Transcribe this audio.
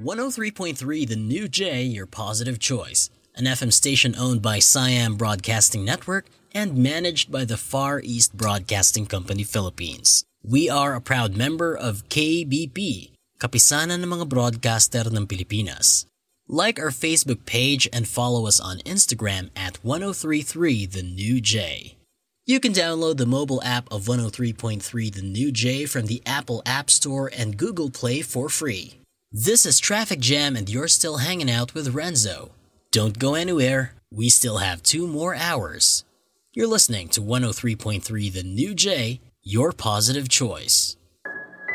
103.3 The New J, your positive choice. An FM station owned by Siam Broadcasting Network and managed by the Far East Broadcasting Company Philippines. We are a proud member of KBP, Kapisanan ng mga Broadcaster ng Pilipinas. Like our Facebook page and follow us on Instagram at 1033 The New J. You can download the mobile app of 103.3 The New J from the Apple App Store and Google Play for free. This is Traffic Jam and you're still hanging out with Renzo. Don't go anywhere, we still have 2 more hours. You're listening to 103.3 The New J, your positive choice.